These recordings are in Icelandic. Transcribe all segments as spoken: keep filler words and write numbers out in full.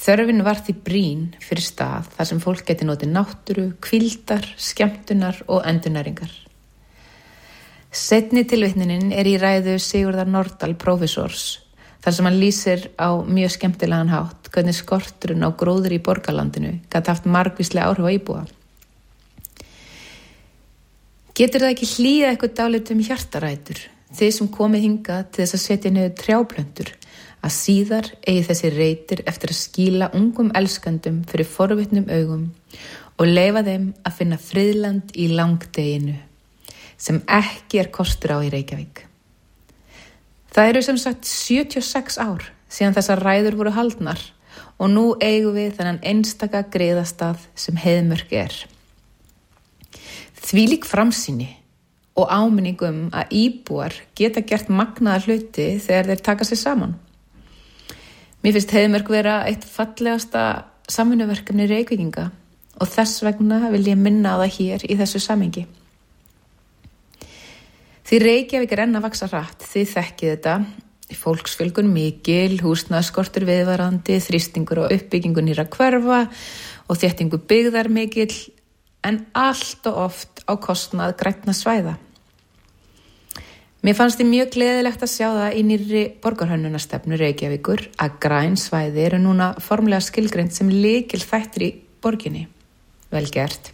Þörfin var því brýn fyrir stað þar sem fólk geti notið náttúru, hvíldar, skemmtunar og endurnæringar. Seinni tilvitnunin er í ræðu Sigurðar Nordal prófessors, þar sem hann lýsir á mjög skemmtilegan hátt hvernig skorturinn á gróðri í borgarlandinu gat haft margvísleg áhrif á íbúa. Getur það ekki hlýjað eitthvað dálítið um hjartarætur, þið sem komið hingað til þess að setja niður trjáplöntur, að síðar eigi þessi reitir eftir að skýla ungum elskandum fyrir forvitnum augum og leyfa þeim að finna friðland í langdeginu, sem ekki er kostur á í Reykjavík. Það eru sem sagt sjötíu og sex ár síðan þessar ræður voru haldnar og nú eigum við þennan einstaka griðastað sem Heiðmörk er. Þvílík framsýni og áminningum að íbúar geta gert magnaða hluti þegar þeir taka sig saman. Mér finnst Heiðmörk vera eitt fallegasta samvinnuverkefni Reykvíkinga og þess vegna vil ég minna á það hér í þessu samhengi. Því Reykjavík er enn að vaxa hratt, þið þekkið þetta, fólksfjölgun mikil, húsnæðisskortur viðvarandi, þrýstingur og uppbyggingu nýrra hverfa og þéttingu byggðar mikil, en allt og oft á kostnað grænna svæða. Mér fannst því mjög gleðilegt að sjá það í nýrri borgarhönnunarstefnu Reykjavíkur að græn svæði eru núna formlega skilgreind sem lykil þættir í borginni. Vel gert.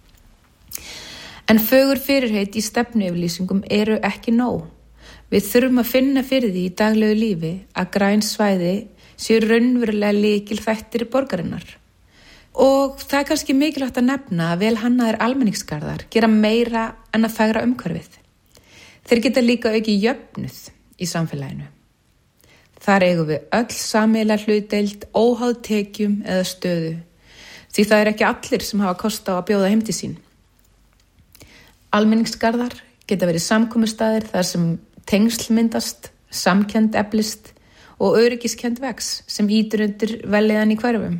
En fögur fyrirheit í stefnuyfirlýsingum eru ekki nóg. Við þurfum að finna fyrir því í daglegu lífi að græn svæði séu raunverulega lykil þættir borgarinnar. Og það er kannski mikilvægt að nefna að vel hannaðir almenningsgarðar gera meira en að fegra umhverfið. Þeir geta líka auki jöfnuð í samfélaginu. Þar eigum við öll sameiginlega hlutdeild óháð tekjum eða stöðu, því það er ekki allir sem hafa kost á að bjóða heim til sín. Almenningsgarðar geta verið samkomustaðir þar sem tengsl myndast, samkennd eflist og öryggiskend vex sem ýtir undir vellíðan í hverfum.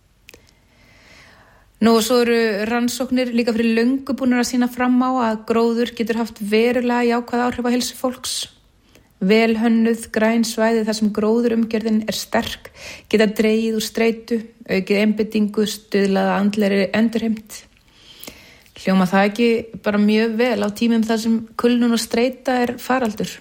Nú og svo eru rannsóknir líka fyrir löngu búnar að sýna fram á að gróður getur haft verulega jákvæð áhrif á heilsu fólks. Vel hönnuð græn svæði þar sem gróðurumgjörðin er sterk geta dregið úr streitu, aukið einbeitingu, stuðlaða andlegri endurheimt. Hljóma það ekki bara mjög vel á tímum þar sem kulnun og streita er faraldur.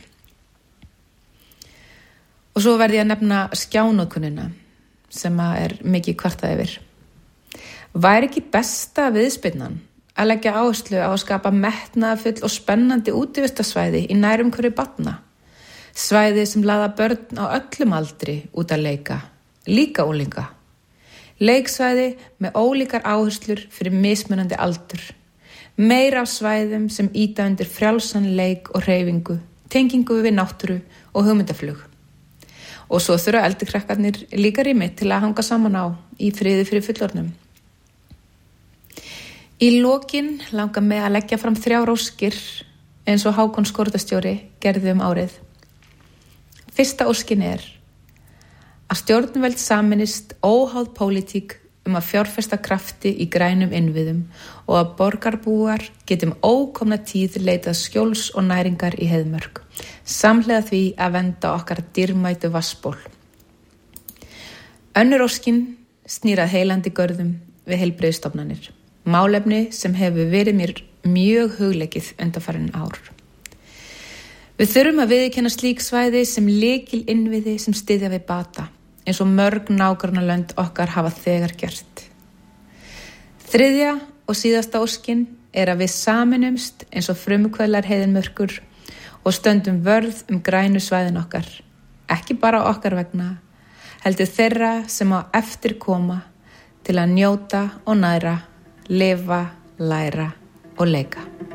Og svo verði ég að nefna skjánótkunina sem er mikið kvartað yfir. Væri ekki besta viðspyrnan að leggja áherslu á að skapa metnaðarfull og spennandi útivistarsvæði í nærumhverfi barna? Svæði sem laða börn á öllum aldri út að leika, líka unglinga. Leiksvæði með ólíkar áherslur fyrir mismunandi aldur. Meira af svæðum sem ýta undir frjálsan leik og hreyfingu, tengingu við náttúru og hugmyndaflug. Og svo þurfa eldri krakkarnir líka rými til að hanga saman á í friði fyrir fullorðnum. Í lokin langar mig að leggja fram þrjár óskir eins og Hákon skórastjóri gerði um árið. Fyrsta óskin er að stjórnvöld sameinist óháð pólitík um að fjárfesta krafti í grænum innviðum og að borgarbúar getum ókomna tíð leitað skjóls og næringar í Heiðmörk, samhliða því að vernda okkar dýrmætu vatnsból. Önnur óskin snýr að heilandi görðum við heilbrigðisstofnanir, málefni sem hefur verið mér mjög hugleikið undanfarin ár. Við þurfum að viðurkenna slík svæði sem lykil innviði sem styðja við bata, eins og mörg nágrannalönd okkar hafa þegar gert. Þriðja og síðasta óskin er að við sameinumst eins og frumkvöðlar Heiðmörkur og stöndum vörð um grænu svæðin okkar, ekki bara okkar vegna, heldur þeirra sem á eftir koma til að njóta og næra, lifa, læra og leika.